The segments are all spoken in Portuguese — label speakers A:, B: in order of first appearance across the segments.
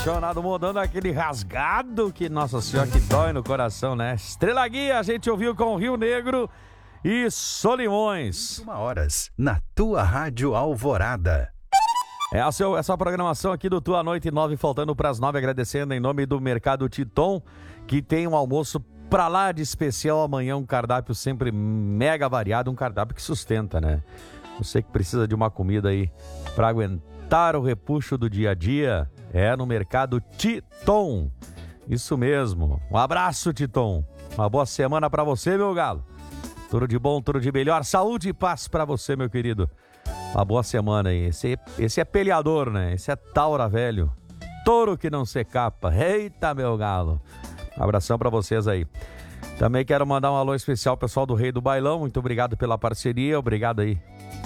A: apaixonado, dando aquele rasgado que, nossa senhora, que dói no coração, né? Estrela Guia, a gente ouviu com Rio Negro e Solimões.
B: 21h, na tua Rádio Alvorada.
A: Essa programação aqui do Tua Noite 9, faltando para as 9, agradecendo em nome do Mercado Titon, que tem um almoço pra lá de especial amanhã, um cardápio sempre mega variado, um cardápio que sustenta, né? Você que precisa de uma comida aí para aguentar o repuxo do dia a dia, é no Mercado Titon. Isso mesmo. Um abraço, Titon. Uma boa semana para você, meu galo. Tudo de bom, tudo de melhor. Saúde e paz para você, meu querido. Uma boa semana aí. Esse é peleador, né? Esse é taura velho. Touro que não se capa. Eita, meu galo. Abração para vocês aí. Também quero mandar um alô especial ao pessoal do Rei do Bailão. Muito obrigado pela parceria. Obrigado aí.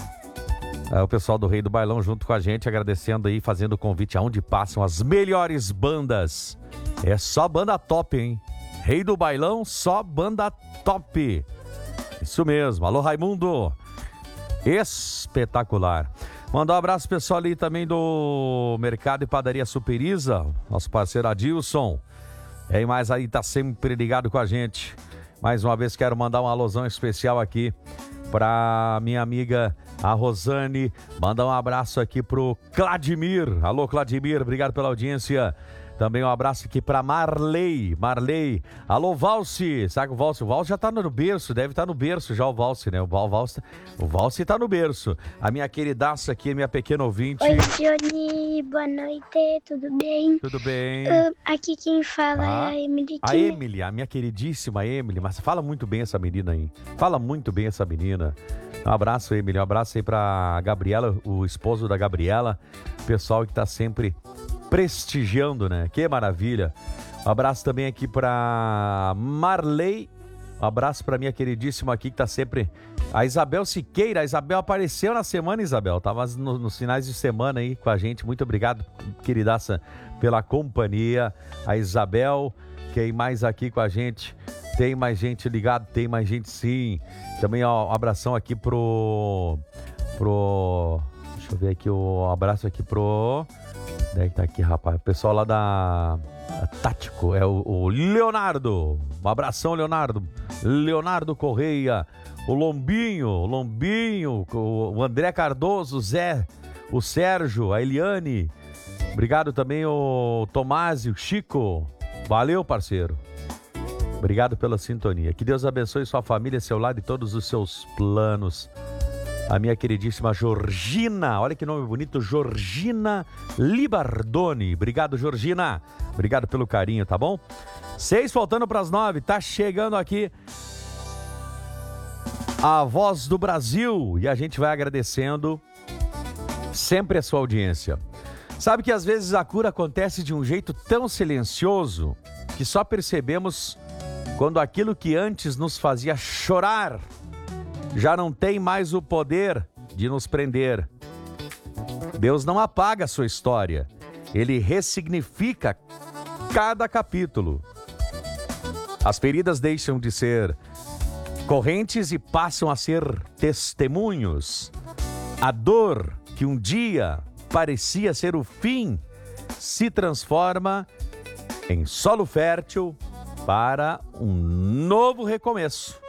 A: O pessoal do Rei do Bailão junto com a gente, agradecendo aí, fazendo o convite aonde passam as melhores bandas. É só banda top, hein? Rei do Bailão, só banda top. Isso mesmo. Alô, Raimundo. Espetacular. Mandar um abraço pessoal ali também do Mercado e Padaria Superiza, nosso parceiro Adilson. E mais aí, tá sempre ligado com a gente. Mais uma vez quero mandar um alôzão especial aqui pra minha amiga a Rosane. Mandar um abraço aqui pro Cladimir. Alô, Cladimir, obrigado pela audiência. Também um abraço aqui pra Marley. Alô, Valci. Sabe o Valci? O Valci já tá no berço, deve estar no berço já o Valci, né? O Valci tá no berço. A minha queridaça aqui, minha pequena ouvinte.
C: Oi, Johnny. Boa noite, tudo bem?
A: Tudo bem.
C: Aqui quem fala é a Emily.
A: A Emily, a minha queridíssima Emily. Mas fala muito bem essa menina aí. Fala muito bem essa menina. Um abraço, Emily. Um abraço aí pra Gabriela, o esposo da Gabriela. Pessoal que tá sempre prestigiando, né? Que maravilha. Um abraço também aqui pra Marley. Um abraço pra minha queridíssima aqui que tá sempre... A Isabel Siqueira. A Isabel apareceu na semana, Isabel. Tava nos finais de semana aí com a gente. Muito obrigado, queridaça, pela companhia. A Isabel, quem mais aqui com a gente? Tem mais gente ligado? Tem mais gente sim. Também ó, um abração aqui pro... Deixa eu ver aqui o abraço aqui pro... Onde é que tá aqui, rapaz? O pessoal lá da Tático, é o Leonardo. Um abração, Leonardo. Leonardo Correia, o Lombinho, o André Cardoso, o Zé, o Sérgio, a Eliane. Obrigado também o Tomásio, Chico. Valeu, parceiro. Obrigado pela sintonia. Que Deus abençoe sua família, seu lado e todos os seus planos. A minha queridíssima Georgina, olha que nome bonito, Georgina Libardoni. Obrigado, Georgina. Obrigado pelo carinho, tá bom? 6 faltando para as 9, tá chegando aqui a Voz do Brasil e a gente vai agradecendo sempre a sua audiência. Sabe que às vezes a cura acontece de um jeito tão silencioso que só percebemos quando aquilo que antes nos fazia chorar já não tem mais o poder de nos prender. Deus não apaga a sua história. Ele ressignifica cada capítulo. As feridas deixam de ser correntes e passam a ser testemunhos. A dor que um dia parecia ser o fim se transforma em solo fértil para um novo recomeço.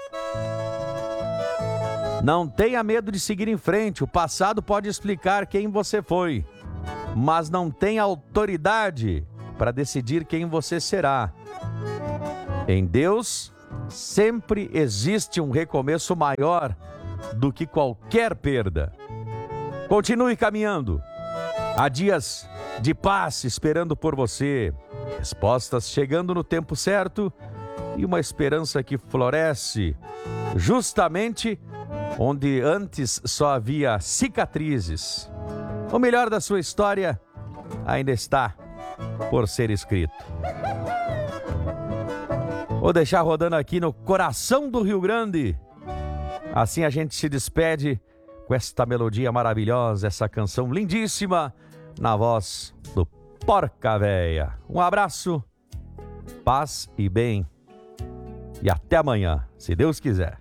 A: Não tenha medo de seguir em frente. O passado pode explicar quem você foi, mas não tem autoridade para decidir quem você será. Em Deus, sempre existe um recomeço maior do que qualquer perda. Continue caminhando. Há dias de paz esperando por você, respostas chegando no tempo certo e uma esperança que floresce justamente onde antes só havia cicatrizes. O melhor da sua história ainda está por ser escrito. Vou deixar rodando aqui no coração do Rio Grande. Assim a gente se despede com esta melodia maravilhosa, essa canção lindíssima, na voz do Porca Véia. Um abraço, paz e bem. E até amanhã, se Deus quiser.